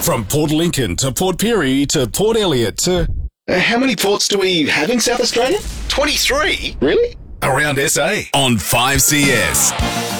From Port Lincoln to Port Pirie to Port Elliot to... How many ports do we have in South Australia? 23? Really? Around SA on 5CS.